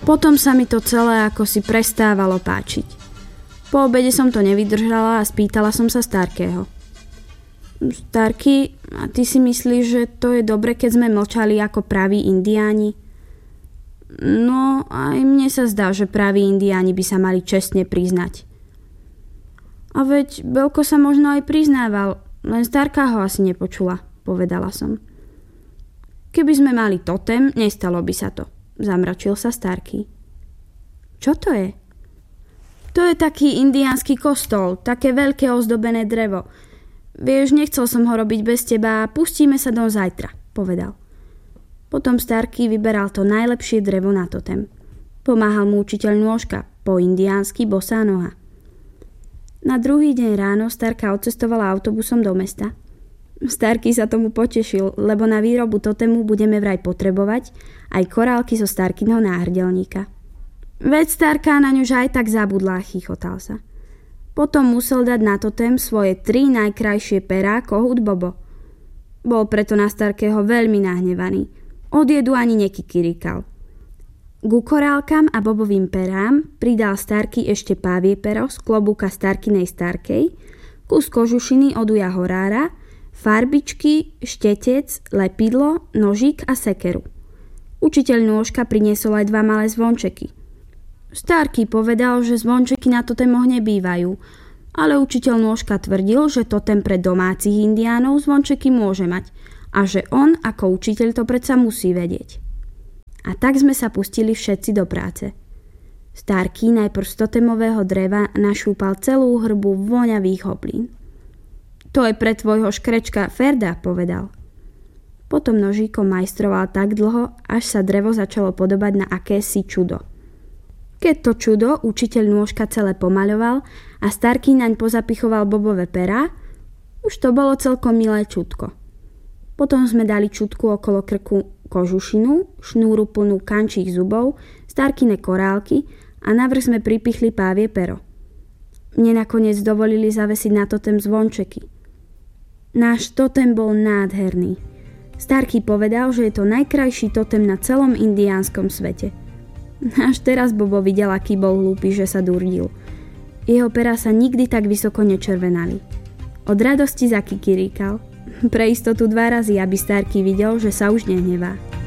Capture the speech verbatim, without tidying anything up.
Potom sa mi to celé ako si prestávalo páčiť. Po obede som to nevydržala a spýtala som sa Starkého. Starky, a ty si myslíš, že to je dobre, keď sme mlčali ako praví indiáni? No, aj mne sa zdá, že praví indiáni by sa mali čestne priznať. A veď Belko sa možno aj priznával, len Starka ho asi nepočula, povedala som. Keby sme mali totem, nestalo by sa to, zamračil sa Starky. Čo to je? To je taký indiánsky kostol, také veľké ozdobené drevo. Vieš, nechcel som ho robiť bez teba a pustíme sa do zajtra, povedal. Potom Starky vyberal to najlepšie drevo na totem. Pomáhal mu učiteľ nôžka, po indiánsky bosá noha. Na druhý deň ráno Starka odcestovala autobusom do mesta. Starky sa tomu potešil, lebo na výrobu totemu budeme vraj potrebovať aj korálky zo Starkyho náhrdelníka. Veď Starka na ňuž aj tak zabudla, chichotal sa. Potom musel dať na totem svoje tri najkrajšie perá kohút Bobo. Bol preto na Starkého veľmi nahnevaný. Od jedu ani nekikirikal. Ku korálkam a Bobovým perám pridal Starky ešte pávie pero z klobúka Starkinej Starkej, kus kožušiny od uja horára, farbičky, štetec, lepidlo, nožík a sekeru. Učiteľ nôžka priniesol aj dva malé zvončeky. Starky povedal, že zvončeky na totemoch nebývajú, ale učiteľ nôžka tvrdil, že totem pre domácich indiánov zvončeky môže mať a že on ako učiteľ to predsa musí vedieť. A tak sme sa pustili všetci do práce. Starky najprv z totemového dreva našúpal celú hrbu voňavých hoblín. To je pre tvojho škrečka Ferda, povedal. Potom nožíkom majstroval tak dlho, až sa drevo začalo podobať na akési čudo. Keď to čudo učiteľ nôžka celé pomaľoval a Starky naň pozapichoval Bobové perá, už to bolo celkom milé čudko. Potom sme dali čudku okolo krku kožušinu, šnúru plnú kančích zubov, Starkine korálky a navrch sme pripichli pávie pero. Mne nakoniec dovolili zavesiť na totem zvončeky. Náš totem bol nádherný. Starky povedal, že je to najkrajší totem na celom indiánskom svete. Až teraz Bobo videl, aký bol hlúpy, že sa durdil. Jeho perá sa nikdy tak vysoko nečervenali. Od radosti zakikiríkal. Pre istotu dva razy, aby Starky videl, že sa už nehnevá.